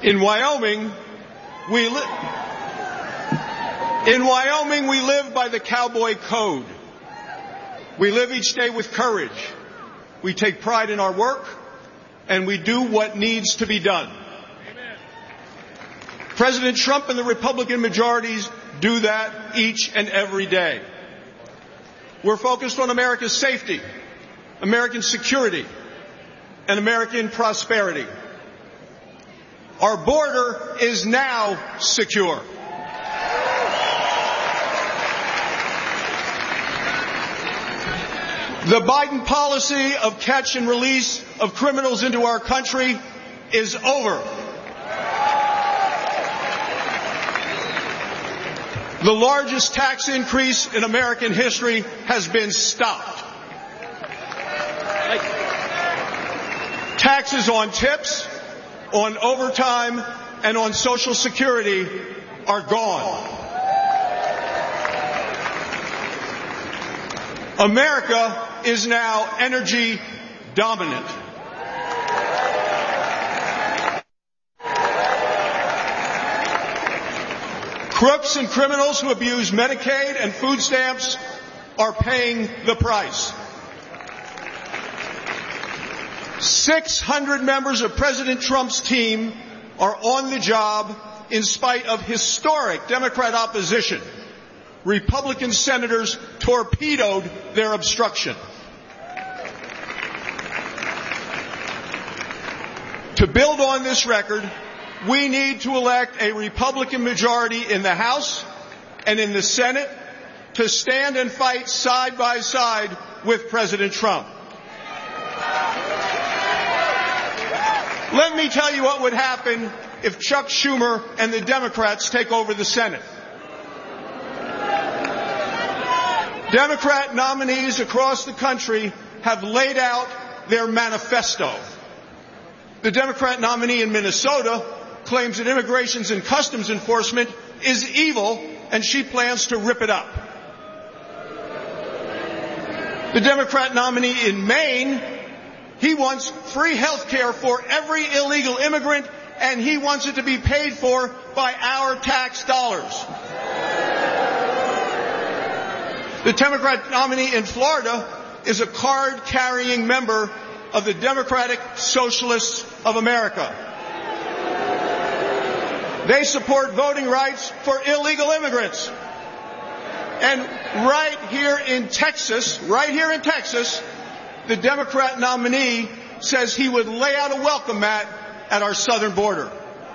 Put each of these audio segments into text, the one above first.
In Wyoming, we live by the cowboy code. We live each day with courage. We take pride in our work, and we do what needs to be done. Amen. President Trump and the Republican majorities do that each and every day. We're focused on America's safety, American security, and American prosperity. Our border is now secure. The Biden policy of catch and release of criminals into our country is over. The largest tax increase in American history has been stopped. Taxes on tips, on overtime, and on Social Security are gone. America is now energy dominant. Crooks and criminals who abuse Medicaid and food stamps are paying the price. 600 members of President Trump's team are on the job in spite of historic Democrat opposition. Republican senators torpedoed their obstruction. To build on this record, we need to elect a Republican majority in the House and in the Senate to stand and fight side by side with President Trump. Let me tell you what would happen if Chuck Schumer and the Democrats take over the Senate. Democrat nominees across the country have laid out their manifesto. The Democrat nominee in Minnesota claims that Immigration and Customs Enforcement is evil and she plans to rip it up. The Democrat nominee in Maine, he wants free health care for every illegal immigrant, and he wants it to be paid for by our tax dollars. The Democrat nominee in Florida is a card-carrying member of the Democratic Socialists of America. They support voting rights for illegal immigrants. And right here in Texas, the Democrat nominee says he would lay out a welcome mat at our southern border.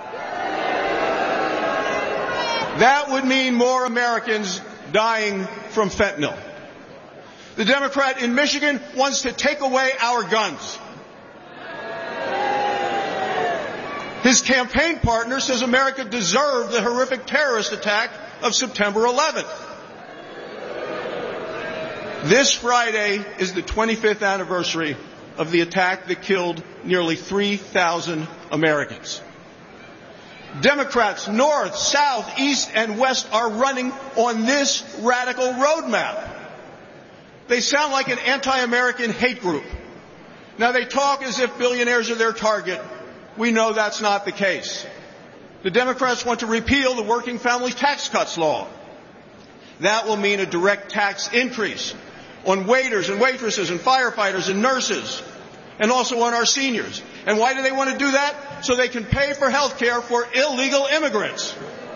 That would mean more Americans dying from fentanyl. The Democrat in Michigan wants to take away our guns. His campaign partner says America deserved the horrific terrorist attack of September 11th. This Friday is the 25th anniversary of the attack that killed nearly 3,000 Americans. Democrats north, south, east, and west are running on this radical roadmap. They sound like an anti-American hate group. Now, they talk as if billionaires are their target. We know that's not the case. The Democrats want to repeal the Working Family Tax Cuts law. That will mean a direct tax increase on waiters and waitresses and firefighters and nurses, and also on our seniors. And why do they want to do that? So they can pay for health care for illegal immigrants.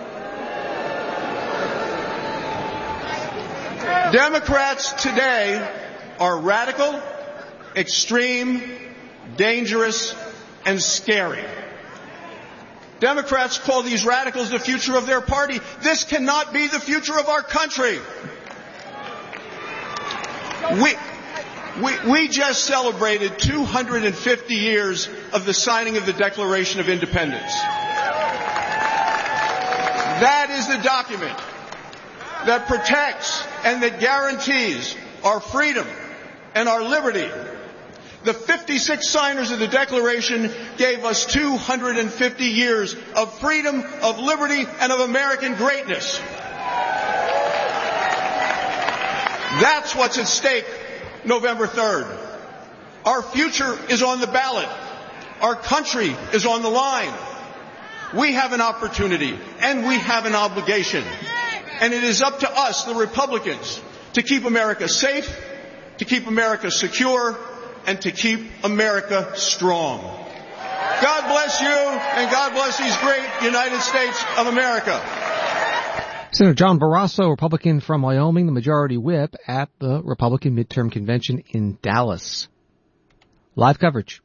Democrats today are radical, extreme, dangerous, and scary. Democrats call these radicals the future of their party. This cannot be the future of our country. We just celebrated 250 years of the signing of the Declaration of Independence. That is the document that protects and that guarantees our freedom and our liberty. The 56 signers of the Declaration gave us 250 years of freedom, of liberty, and of American greatness. That's what's at stake November 3rd. Our future is on the ballot. Our country is on the line. We have an opportunity and we have an obligation. And it is up to us, the Republicans, to keep America safe, to keep America secure, and to keep America strong. God bless you, and God bless these great United States of America. Senator John Barrasso, Republican from Wyoming, the majority whip at the Republican midterm convention in Dallas. Live coverage.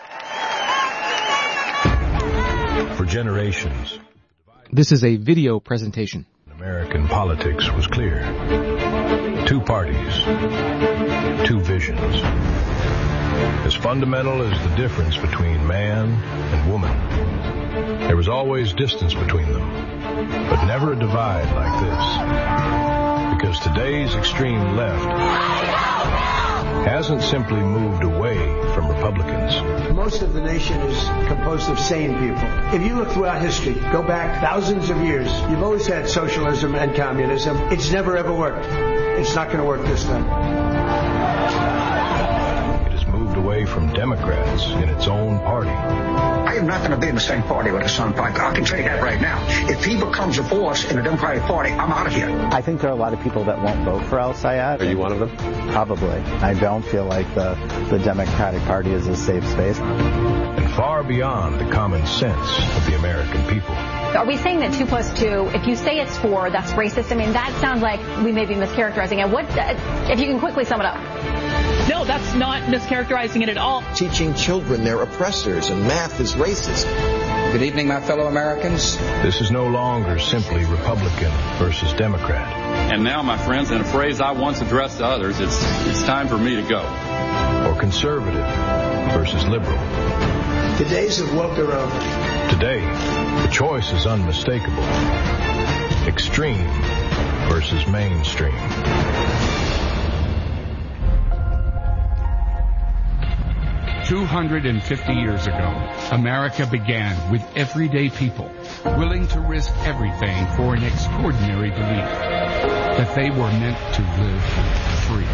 For generations, this is a video presentation. American politics was clear. Two parties, two visions. As fundamental as the difference between man and woman, there was always distance between them, but never a divide like this. Because today's extreme left hasn't simply moved away from Republicans. Most of the nation is composed of sane people. If you look throughout history, go back thousands of years, you've always had socialism and communism. It's never ever worked. It's not going to work this time. It has moved away from Democrats in its own party. I am not going to be in the same party with Hassan Piker. I can tell you that right now. If he becomes a force in the Democratic Party, I'm out of here. I think there are a lot of people that won't vote for El Sayed. Are you one of them? Probably. I don't feel like the Democratic Party is a safe space. And far beyond the common sense of the American people. Are we saying that 2 + 2, if you say it's 4, that's racist? I mean, that sounds like we may be mischaracterizing it. What, if you can quickly sum it up? No, that's not mischaracterizing it at all. Teaching children they're oppressors and math is racist. Good evening, my fellow Americans. This is no longer simply Republican versus Democrat. And now, my friends, in a phrase I once addressed to others, it's time for me to go. Or conservative versus liberal. The days of woke are over. Today, the choice is unmistakable. Extreme versus mainstream. "250 years ago, America began with everyday people willing to risk everything for an extraordinary belief that they were meant to live free.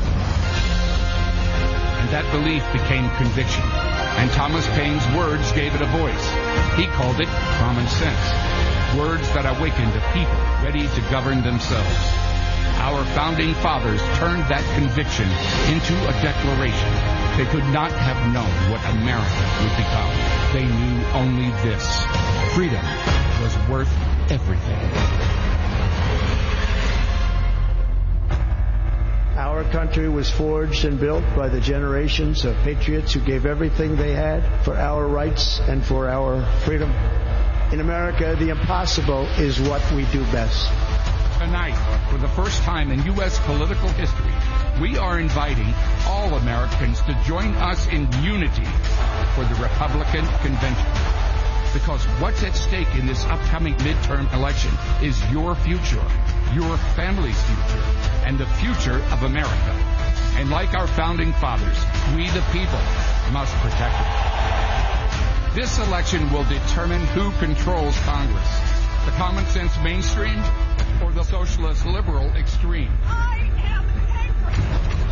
And that belief became conviction, and Thomas Paine's words gave it a voice. He called it common sense, words that awakened a people ready to govern themselves. Our founding fathers turned that conviction into a declaration. They could not have known what America would become. They knew only this: freedom was worth everything. Our country was forged and built by the generations of patriots who gave everything they had for our rights and for our freedom. In America, the impossible is what we do best. Tonight, for the first time in U.S. political history, we are inviting all Americans to join us in unity for the Republican Convention. Because what's at stake in this upcoming midterm election is your future, your family's future, and the future of America. And like our founding fathers, we the people must protect it. This election will determine who controls Congress, the common sense mainstream or the socialist liberal extreme. I am angry.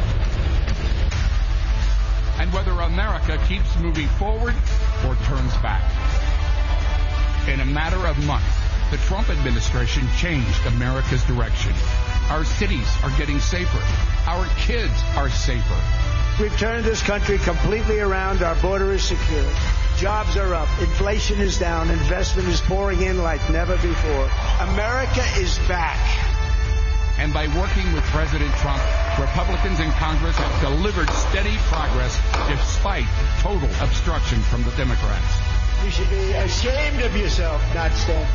And whether America keeps moving forward or turns back. In a matter of months, the Trump administration changed America's direction. Our cities are getting safer. Our kids are safer. We've turned this country completely around. Our border is secure. Jobs are up. Inflation is down. Investment is pouring in like never before. America is back. And by working with President Trump, Republicans in Congress have delivered steady progress despite total obstruction from the Democrats. You should be ashamed of yourself, not stand.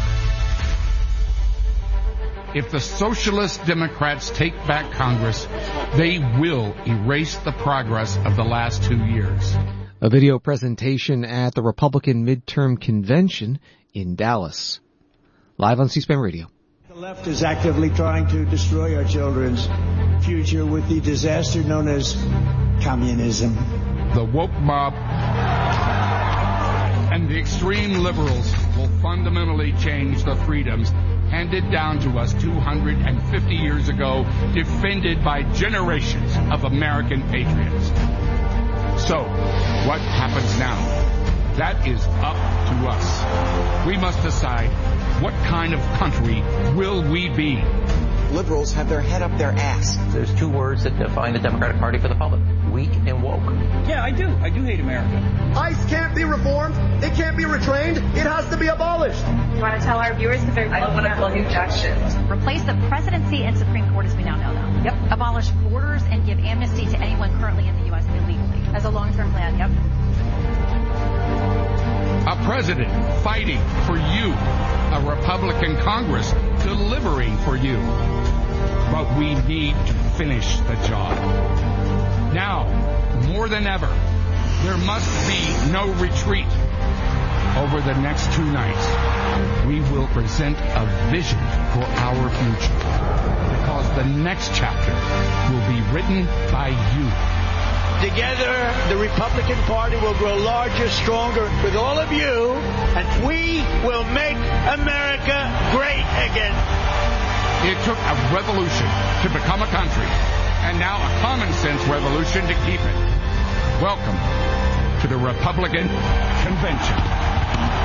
If the socialist Democrats take back Congress, they will erase the progress of the last 2 years. A video presentation at the Republican midterm convention in Dallas. Live on C-SPAN Radio. The left is actively trying to destroy our children's future with the disaster known as communism. The woke mob and the extreme liberals will fundamentally change the freedoms handed down to us 250 years ago, defended by generations of American patriots. So, what happens now? That is up to us. We must decide, what kind of country will we be? Liberals have their head up their ass. There's two words that define the Democratic Party for the public: weak and woke. Yeah, I do. I do hate America. ICE can't be reformed. It can't be retrained. It has to be abolished. You want to tell our viewers to vote? I don't want to call you Jackson. Replace the presidency and Supreme Court as we now know them. Yep. Abolish borders and give amnesty to anyone currently in the U.S. illegally as a long-term plan. Yep. A president fighting for you. A Republican Congress delivering for you. But we need to finish the job. Now, more than ever, there must be no retreat. Over the next 2 nights, we will present a vision for our future. Because the next chapter will be written by you. Together, the Republican Party will grow larger, stronger with all of you, and we will make America great again. It took a revolution to become a country, and now a common sense revolution to keep it. Welcome to the Republican Convention.